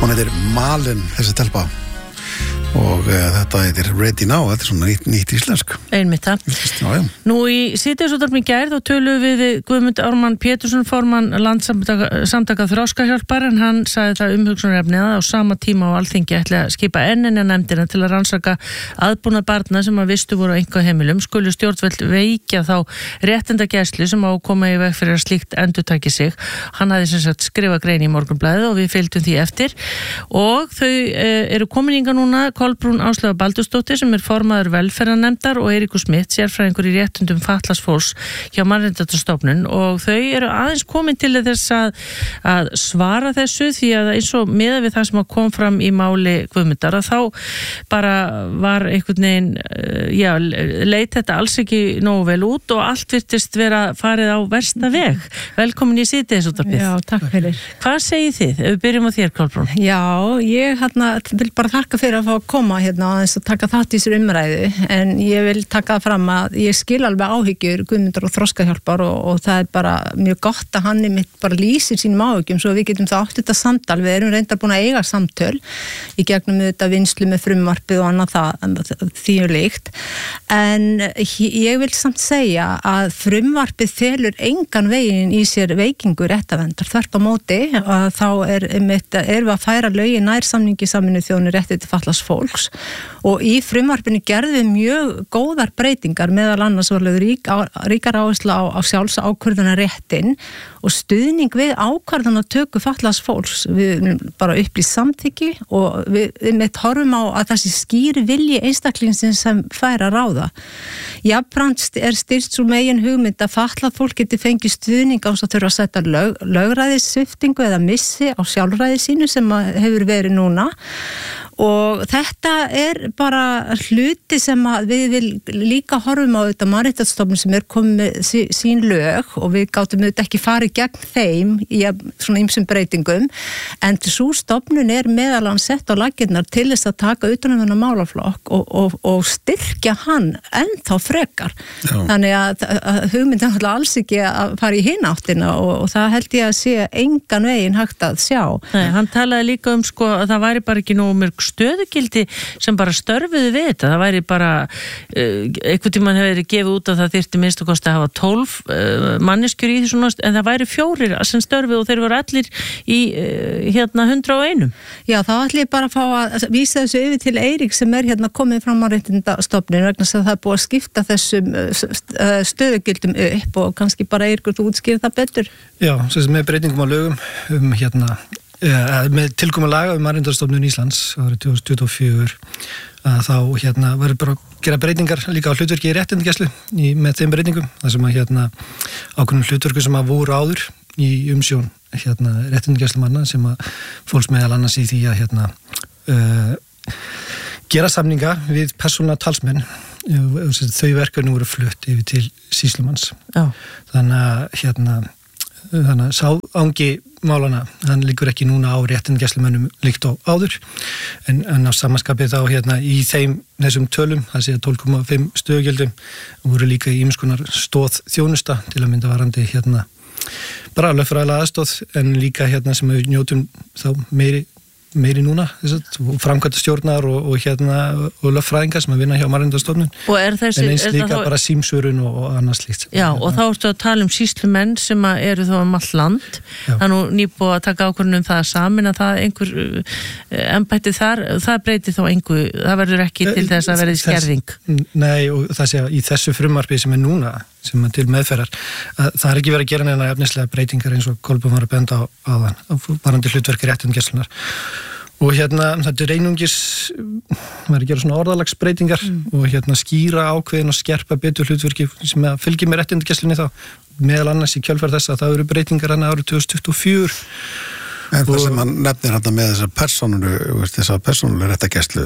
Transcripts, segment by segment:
Hún heitir Malin, þessi telpa. Og þetta heitir Ready Now, þetta svona nýtt íslensk. Einmitt það. Já. Nú í síðdegisútvarpi í gær þá töluðum við Guðmund Ármann Pétursson, formann Landssamtaka Þroskahjálpar, en hann sagði það umhugsunarefni að á sama tíma á Alþingi ætli að skipa nefndina til að rannsaka aðbúnað barna sem að vistu voru á einkaheimilum, skulu stjórnvöld veikja þá réttindagæslu sem á að koma í veg fyrir að slíkt endurtaki sig. Hann hafði sem sagt skrifað grein í Morgunblaðið og við fylgdum því eftir og þau eru komin hingað núna Kolbrún Áslaugar Baldursdóttir sem formaður velferðarnefndar og Eiríkur Smith, sérfræðingur í réttindum fatlaðs fólks hjá Mannréttindastofnun og þau eru aðeins komin til þess að svara þessu því að eins og miðað við það sem kom fram í máli Guðmundar að þá bara var einhvern veginn, leit þetta alls ekki nógu vel út og allt virtist vera farið á versta veg. Velkomin í síðdegisútvarpið. Já, takk fyrir. Hvað segið þið? Ef við byrjum á þér, Kolbrún. Já, ég vil bara þakka fyrir að fá að koma hérna og þess að taka þátt í þessari umræðu, en ég vil taka fram að ég skil alveg áhyggjur Guðmundar og Þroskahjálpar og það er bara mjög gott að hann einmitt bara lýsir sínum áhyggjum svo við getum það átt þetta samtal. Við erum reyndar búin að eiga samtöl í gegnum þetta vinslu með frumvarpið og annað því líkt, en ég vil samt segja að frumvarpið felur engan veginn í sér veikingu réttarverndar, þvert á móti að þá erum við að færa lögin nær samningi Sameinuðu þjóðanna rétti til fatlaðs fólks og í frumvarpinu gerðum við mjög góðar breytingar, meðal annars var ríkar áhersla á sjálfsákvörðunarréttinn og stuðning við ákvarðanatöku fatlaðs fólks. Við bara upplýst samþykki og við horfum á að þessi skýri vilji einstaklingsins sem fær að ráða. Jafnframt styrkt svo megin hugmynd að fatlað fólk geti fengið stuðning á þess að þurfa að setja lögræðissviptingu eða missi á sjálfræði sínu sem hefur verið núna. Og þetta er bara hluti sem að við vil líka horfum á þetta Mannréttindastofnun sem komið með sín lög og við gátum auðvitað ekki farið gegn þeim í svona ýmsum breytingum, en sú stofnun meðal annars sett á laggirnar til þess að taka utan um þennan málaflokk og styrkja hann ennþá frekar. Já. Þannig að hugmyndin alltaf alls ekki að fara í hina áttina og það held ég að sé engan veginn hægt að sjá. Nei, hann talaði líka um að það væri bara ekki nógu mörg stöðugildi sem bara störfuðu við þetta. Það væri bara einhvern tímann hefur verið gefið út að það þyrfti minnst að kosta að hafa 12 manneskjur í þessu, en það væri 4 sem störfuðu og þeir voru allir í 101. Já, þá ætlum ég bara að fá að vísa þessu yfir til Eirík sem komið frá Mannréttindastofnun vegna sem það er búið að skipta þessum stöðugildum upp og kannski bara Eiríkur, þú útskýrir það betur. Já, með breytingum á lögum með tilkomu laga Mannréttindastofnun Íslands árið 2024 þá verður bara að gera breytingar líka á hlutverki í réttindagæslu með þeim breytingum, það sem ákveðnum hlutverku sem voru áður í umsjón réttindagæslumanna sem fólks meðal annars í því að gera samninga við persónulega talsmenn, þau verkefni voru flutt yfir til sýslumanns. Já. Þannig að sá ángi málana, hann liggur ekki núna á réttindagæslumönnum líkt á áður en á samanskapið þá í þessum tölum, það sé 12,5 stöðugildum voru líka í ýmiss konar stóð þjónusta til að mynda varandi bara lögfræðilega aðstóð en líka sem við njótum þá meiri núna, framkvæmdastjórnar og lögfræðingar sem að vinna hjá Mannréttindastofnun en eins líka bara símsvörun og annað slíkt. Já, og þá ertu að tala um sýslumenn sem eru þá allt land. Það nú nýbúið að taka ákvörðun það samin að það einhver embætti þar, það breyti þá það verður ekki til þess að verði skerðing. Nei, og það sé að í þessu frumvarpi sem núna sem til meðferðar, það er ekki verið að gera neina efnislega breytingar eins og Kolbrún var að benda á áðan, varandi hlutverki réttindagæslunnar. Og þetta er einungis, maður er að gera svona orðalagsbreytingar og skýra ákveðin og skerpa betur hlutverki sem fylgir með réttindagæslunni þá, meðal annars í kjölfar þess að það eru breytingar árið 2024. En það sem hann nefnir með þessar persónulega réttagæslu,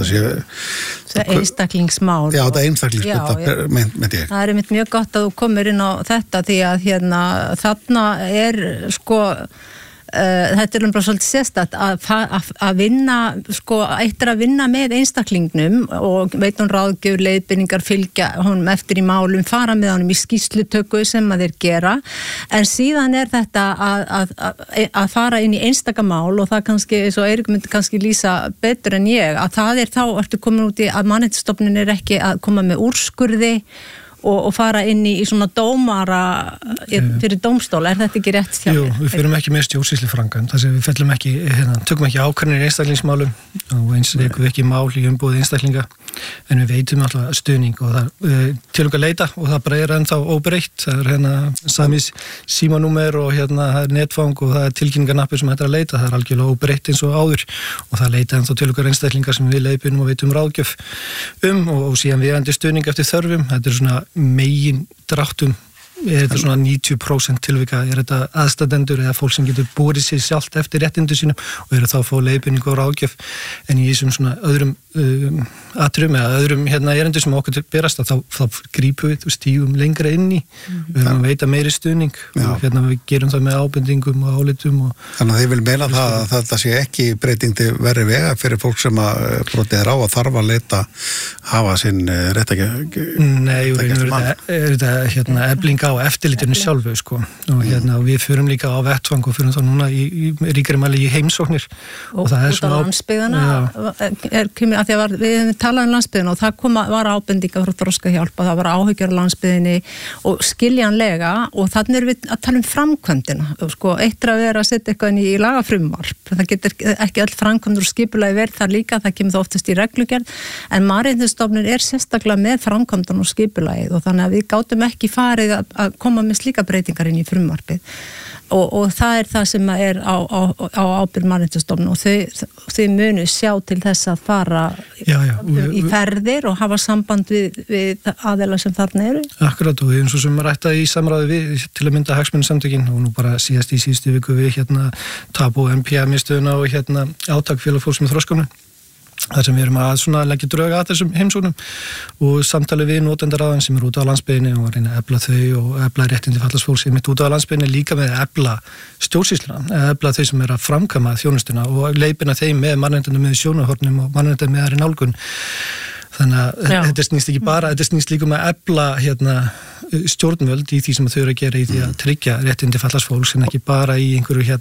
það einstaklingsmál. Já, það einstaklingsmál, myndi ég. Það er mjög gott að þú komir inn á þetta því að þarna þetta bara svolítið sérstætt að vinna, sko, eitt að vinna með einstaklingnum og veit hún ráðgjöf, leiðbeiningar, fylgja honum eftir í málum, fara með honum í skýrslutöku sem að þeir gera, en síðan þetta að fara inn í einstaka mál og það kannski, eins og Eiríkur myndi kannski lýsa betur en ég, að það þá ertu komin út í að Mannréttindastofnun ekki að koma með úrskurði og fara inn í svona dómara fyrir dómstóla, þetta ekki rétt hjá? Jú, við fyrir ekki með stjórnsýslu framkvæmd, þess að við fellum ekki, tökum ekki ákvarðanir í einstaklingsmálum og eins rekum við ekki mál í umboði einstaklinga, en við veitum alltaf stuðning og það til okkar leita og það bara ennþá óbreytt, það sami símanúmer og það netfang og það tilkynningarnappur sem þetta að leita, það algjörlega óbreytt eins og áður og það leita ennþá til okkar einstaklingar sem við leiðbeinum og veitum ráðgjöf og síðan við endur stuðning eftir þörfum, þetta svona megin dráttum þetta svona 90% tilvika þetta aðstandendur eða fólk sem getur borið sér sjálft eftir réttindu sínum og þá að fá leiðbeiningu og ráðgjöf en í þessum svona öðrum atriðum eða öðrum erindum sem okkur berast þá grípum við stígum lengra inn í við höfum að veita meiri stuðning og við gerum það með ábendingum og álitum Þannig að þið vil meina það að þetta sé ekki breyting til verri vega fyrir fólk sem að brotið á að þarf að leita hafa sinn Nei, þetta efling á eftirlitinu sjálfu sko og við förum líka á vettvang og förum þá núna í ríkari mæli í heimsóknir og það út á landsbyggðina því að við hefum talað landsbyggðina og það var ábendinga frá Þroskahjálp og það var áhyggjur landsbyggðinni og skiljanlega og þannig erum við að tala framkvæmdina sko, eitt að vera að setja eitthvað í lagafrumvarp það getur ekki öll framkvæmdur og skipulagi verið þar líka, það kemur það oftast í reglugerð en Mannréttindastofnun sérstaklega með framkvæmdan og skipulagið og þannig að við gátum ekki farið að koma með slíka breytingar inn í frumvarpið og það það sem á ábyrgð Mannréttindastofnun og þau munu sjá til þess að fara í ferðir og hafa samband við aðeila sem þarna eru. Akkurat og eins og sem rætta í samráði við til að mynda hagsmunasamtökin og nú bara síðast í síðustu viku við TABO MPA-miðstöðuna og átak félag fólks með þroskahömlun þar sem við erum að leggja drög að þessum heimsóknum og samtali við notendaraðan sem út á landsbyggðinni og reyna að efla þau og efla réttindi fatlaðs fólks sem út á landsbyggðinni líka með að efla stjórnsýsluna, efla þau sem að framkvæma þjónustuna og leiðbeina þeim með mannréttindum með sjónarhornum og mannréttindum með aðri nálgun. Þannig að þetta snýst ekki bara, þetta snýst líka með að efla stjórnvöld í því sem þau eru að gera í því að tryggja réttindi fatlaðs fólks en ekki bara í einhverju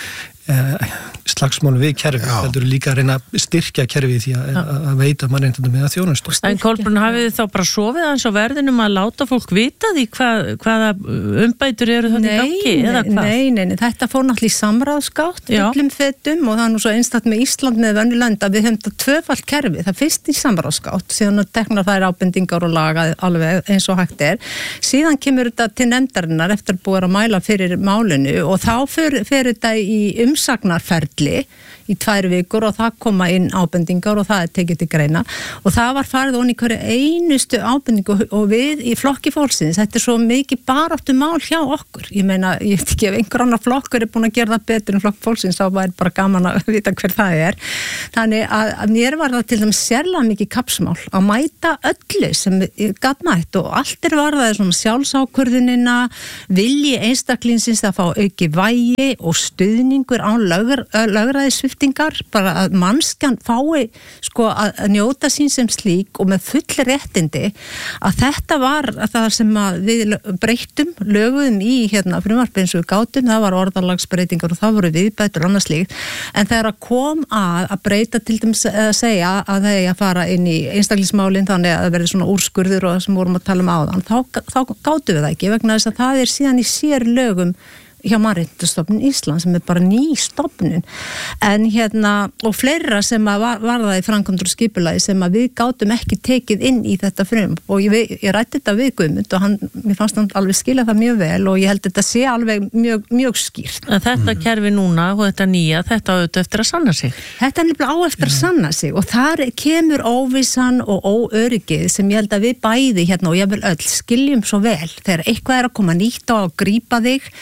slagsmálum við kerfi, heldur líka að reyna að styrkja kerfi því að veita mannréttindum með þjónustu. En Kolbrún, hafið þið þá bara sofið aðeins á verðinum að láta fólk vita því hvaða umbætur eru þannig í gangi, eða hvað? Nei, þetta fór náttúrulega í samráðsgátt öllum þetum og það nú svo einstakt með Ísland með venju lönd að við höfum þetta tvöfalt kerfi, það fyrst í samráðsgátt, síðan teknar þær ábendingar og lagað alveg eins og hægt síðan kemur þetta til nefndarinnar eftir búið að mæla fyrir málinu og þá fer þetta í umsagnarferli í 2 vikur og það koma inn ábendingar og það tekið til greina og það var farið onni hverju einustu ábendingu og við í flokki fólksins, þetta svo mikið baráttu mál hjá okkur, ég meina, ég veit ekki ef einhver annar flokkur búin að gera það betur en flokki fólksins, þá var bara gaman að vita hver það þannig að mér var það til dæmis sérlega mikið kapsmál að mæta öllu sem gat mætt og allt var það svona sjálfsákvörðunina, vilji einstaklingsins að fá auki vægi og stuðningur án lögræðisviftingar, bara að mannskjan fái að njóta sín sem slík og með full réttindi að þetta var það sem við breyttum, lögum í frumvarpi eins og við gátum, það var orðalagsbreytingar og það voru viðbætur annars slíkt en þegar kom að breyta til dæmis að segja að það að fara inn í einstaklingsmálin þannig að það verði svona úrskurður og það sem vorum að tala áðan, þá gátum við það ekki vegna þess að það síðan í sér lögum hjá Mannréttindastofnun Íslands sem bara ný stofnun en og fleira sem var það í framkvæmd og skipulagi sem við gátum ekki tekið inn í þetta frumvarp og ég rætti þetta við Guðmund og mér fannst hann alveg skilja það mjög vel og ég held þetta sé alveg mjög skýrt. En þetta kerfi núna og þetta nýja, þetta auðvitað eftir að sanna sig? Þetta nefnilega á eftir að sanna sig og þar kemur óvissan og óöryggið sem ég held að við bæði og ég vil öll skiljum svo vel þegar eitthvað að koma nýtt á að grípa þig, við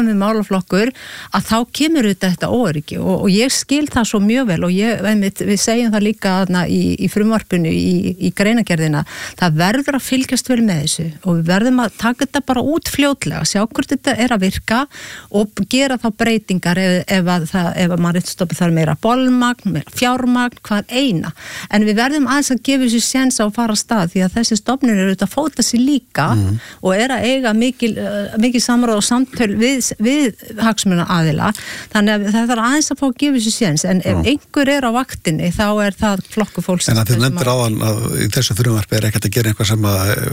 viðkvæmur málaflokkur að þá kemur þetta óöryggi og ég skil það svo mjög vel og við segjum það líka í frumvarpinu í greinagerðina, það verður að fylgjast vel með þessu og við verðum að taka þetta bara út fljótlega, sjá hvort þetta að virka og gera þá breytingar ef mannréttindastofnun þarf meira bolmagn, meira fjármagn, hvað eina, en við verðum aðeins að gefa þessu séns á að fara af stað því að þessi stofnun auðvitað að fóta sig líka og að eiga mikil samráð og samtöl við hagsmuna aðila, þannig að það þarf aðeins að fá að gefa þessu séns, en ef einhver á vaktinni, þá það flokkur fólks. En að þið nefndir áðan að í þessu frumvarpi ekkert að gera eitthvað sem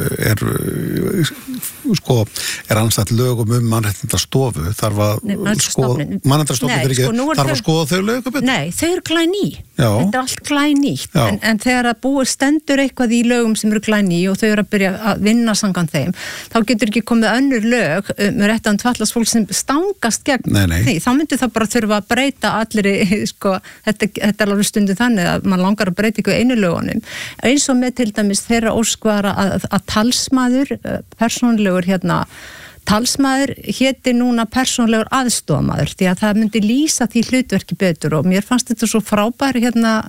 er anstætt lögum mannréttindastofu, þarf að þarf að skoða þau lög? Nei, þau eru glæný. Þetta allt glænýtt, en þegar að búið stendur eitthvað í lögum sem eru glæný og þau eru að byrja að vinna samkvæmt þeim, þá getur ekki komið önnur lög með réttan tvallast fólk sem stangast gegn því, þá myndi það bara þurfa að breyta allir, þetta alveg stundum þannig að mann langar að breyta ykkur einu lögunum, eins og með til dæmis þeirra óskvara að talsmaður, persónlegur talsmaður héti núna persónlegur aðstofamaður því að það myndi lýsa því hlutverki betur og mér fannst þetta svo frábæri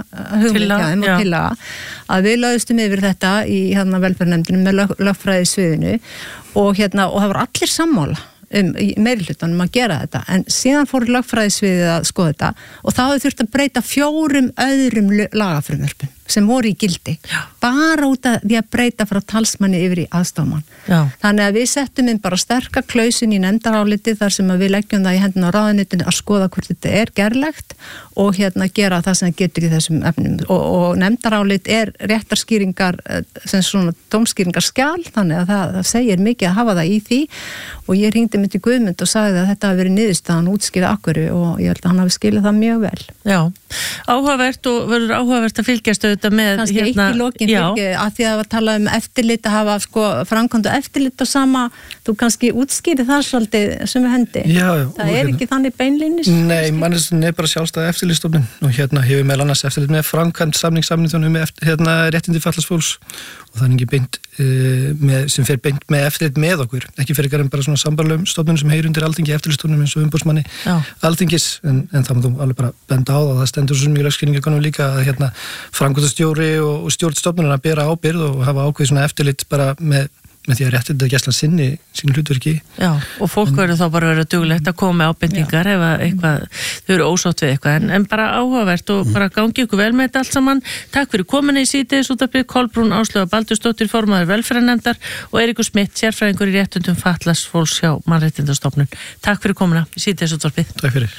tillaga að við lögðustum yfir þetta í velferðarnefndinu með lögfræðisviðinu og það var allir sammála meirihlutanum að gera þetta, en síðan fór lögfræðisviðið að skoða þetta og þá hefur þurft að breyta 4 öðrum lagafrumvörpum sem voru í gildi, bara út af því að breyta frá talsmanni yfir í aðstofmann. Þannig að við settum inn bara sterka klausin í nefndaráliti þar sem að við leggjum það í hendina á ráðuneytinu að skoða hvort þetta er gerlegt og gera það sem getur í þessum efnum og nefndarálit réttarskýringar sem svona dómskýringarskjal, þannig að það segir mikið að hafa það í því og ég hringdi mig til Guðmund og sagði að þetta hafi verið niðurstaðan útskýrða akkurru og ég held að hann hafi skilið það mjög vel. Já, áhugavert og verður áhugavert að fylgjast auðvitað með kannski eitt í lokin að því að það var að tala eftirlit að hafa framkvæmd og eftirlit og sama, þú kannski útskýri það svolítið sem við hendi. Það ekki þannig beinlínis? Nei, mannréttindastofnun er bara sjálfstæð eftirlitsstofnun og hefur meðal annars eftirlit með framkvæmd samningsþjónustu með réttindi fatlaðs fólks og það er ekki beint sem fer beint með eftirlit með okkur, ekki fyrir ekki bara svona sambarlegum stofnunum sem heyrir undir Alþingi eftirlitsstofnunum eins og umboðsmanni Alþingis, en það má þú alveg bara benda á það stendur svo mjög lögskýringarkonum líka að framkvæmdastjóri og stjórn stofnunum að bera ábyrgð og hafa ákveðið svona eftirlit bara með því að réttindagæslan sinni sín hlutverki. Já, og fólk verður þá bara verið duglegt að koma með ábendingar ef eitthvað, þau eru ósátt við eitthvað en bara áhugavert og bara gangi ykkur vel með þetta allt saman. Takk fyrir kominni í síðdegisútvarpið, Kolbrún Áslaugar Baldursdóttir, formaður velferðarnefndar og Eiríkur Smith, sérfræðingur í réttindum fatlaðs fólks hjá Mannréttindastofnun. Takk fyrir komuna í síðdegisútvarpið. Takk fyrir.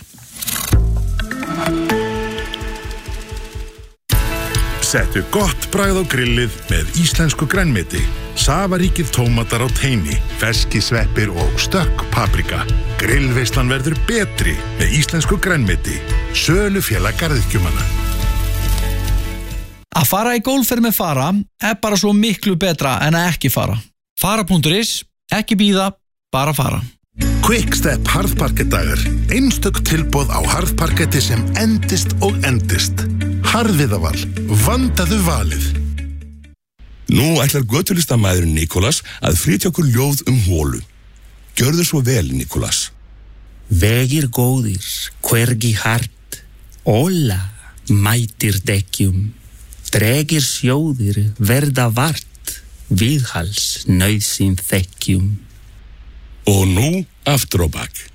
Settu gott bragð á grillið með íslensku grænmeti. Safaríkir tómatar á teini, ferski sveppir og stökk paprika. Grillveislan verður betri með íslensku grænmeti. Sölufélag garðyrkjumanna. Að fara í golfferð með Fara er bara svo miklu betra en að ekki fara. Fara.is, ekki bíða, bara fara. Quickstep harðparkettdagar. Einstök tilboð á harðparketti sem endist og endist. Harðviðaval, vandaðu valið. Nú ætlar götulistamæðurinn Nikolas að flytja okkur ljóð hólu. Gjörðu svo vel, Nikolas. Vegir góðir, hvergi hart, óla, mætir dekkjum, dregir sjóðir, verða vart, viðhals, nauðsyn þekkjum. Og nú aftur á bak.